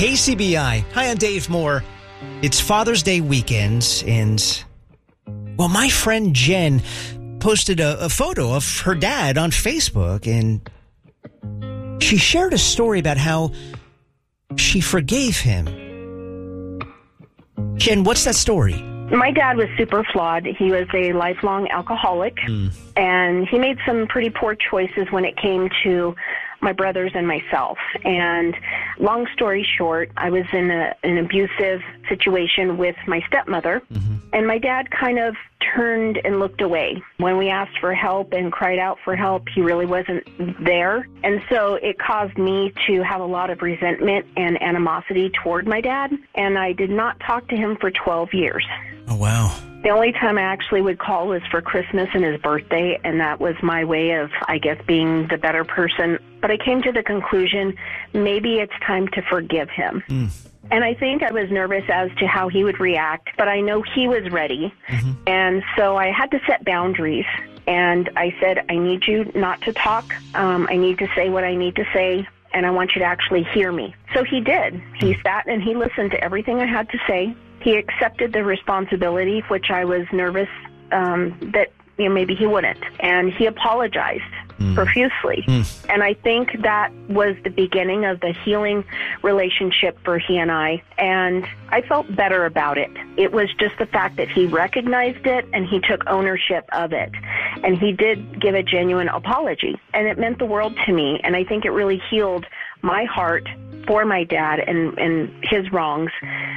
KCBI. Hi, I'm Dave Moore. It's Father's Day weekend, and, well, my friend Jen posted a photo of her dad on Facebook, and she shared a story about how she forgave him. Jen, what's that story? My dad was super flawed. He was a lifelong alcoholic, and he made some pretty poor choices when it came to my brothers and myself. And long story short, I was in an abusive situation with my stepmother, and my dad kind of turned and looked away. When we asked for help and cried out for help, he really wasn't there. And so it caused me to have a lot of resentment and animosity toward my dad, and I did not talk to him for 12 years. Oh, wow. The only time I actually would call was for Christmas and his birthday, and that was my way of, I guess, being the better person. But I came to the conclusion, maybe it's time to forgive him. And I think I was nervous as to how he would react, but I know he was ready. And so I had to set boundaries. And I said, I need you not to talk. I need to say what I need to say, and I want you to actually hear me. So he did. He sat and he listened to everything I had to say. He accepted the responsibility, which I was nervous that maybe he wouldn't. And he apologized profusely. And I think that was the beginning of the healing relationship for he and I. And I felt better about it. It was just the fact that he recognized it and he took ownership of it. And he did give a genuine apology. And it meant the world to me. And I think it really healed my heart for my dad and his wrongs.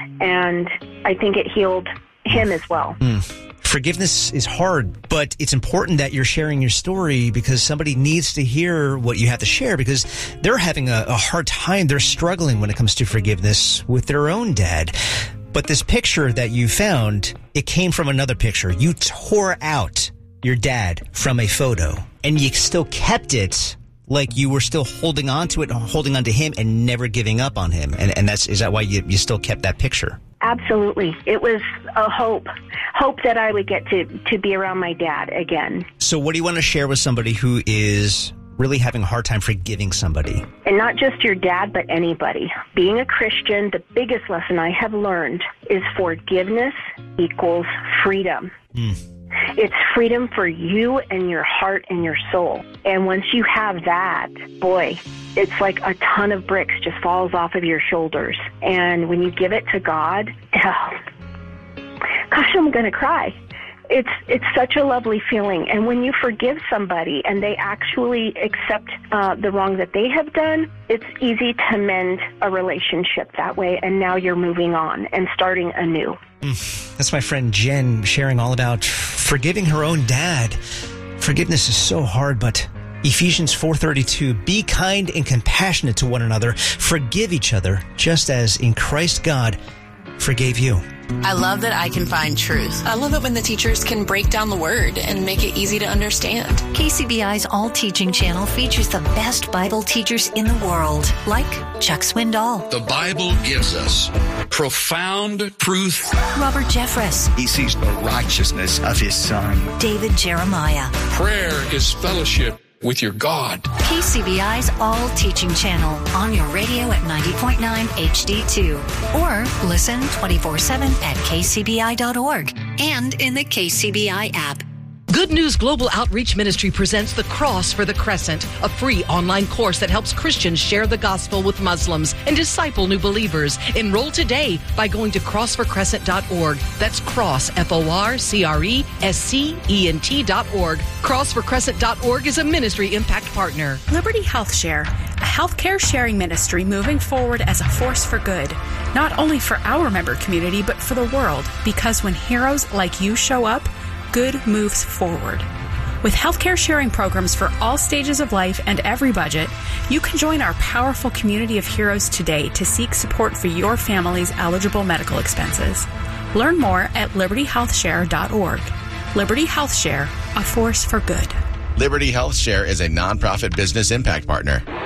And I think it healed him as well. Forgiveness is hard, but it's important that you're sharing your story because somebody needs to hear what you have to share because they're having a hard time. They're struggling when it comes to forgiveness with their own dad. But this picture that you found, it came from another picture. You tore out your dad from a photo and you still kept it like you were still holding on to it, holding on to him and never giving up on him. And is that why you still kept that picture? Absolutely. It was a hope that I would get to be around my dad again. So what do you want to share with somebody who is really having a hard time forgiving somebody? And not just your dad, but anybody. Being a Christian, the biggest lesson I have learned is forgiveness equals freedom. It's freedom for you and your heart and your soul. And once you have that, boy, it's like a ton of bricks just falls off of your shoulders. And when you give it to God, gosh, I'm going to cry. It's such a lovely feeling. And when you forgive somebody and they actually accept the wrong that they have done, it's easy to mend a relationship that way. And now you're moving on and starting anew. That's my friend Jen sharing all about forgiving her own dad. Forgiveness is so hard, but Ephesians 4:32, be kind and compassionate to one another. Forgive each other, just as in Christ God forgave you. I love that I can find truth. I love it when the teachers can break down the word and make it easy to understand. KCBI's All Teaching channel features the best Bible teachers in the world, like Chuck Swindoll. The Bible gives us profound truth. Robert Jeffress. He sees the righteousness of his Son. David Jeremiah. Prayer is fellowship with your God. KCBI's All Teaching channel on your radio at 90.9 HD2 or listen 24/7 at kcbi.org and in the KCBI app. Good News Global Outreach Ministry presents The Cross for the Crescent, a free online course that helps Christians share the gospel with Muslims and disciple new believers. Enroll today by going to crossforcrescent.org. That's cross, FORCRESCENT.org. Crossforcrescent.org is a ministry impact partner. Liberty Health Share, a healthcare sharing ministry moving forward as a force for good, not only for our member community, but for the world, because when heroes like you show up, good moves forward. With healthcare sharing programs for all stages of life and every budget, you can join our powerful community of heroes today to seek support for your family's eligible medical expenses. Learn more at libertyhealthshare.org. Liberty Health Share, a force for good. Liberty Health Share is a nonprofit business impact partner.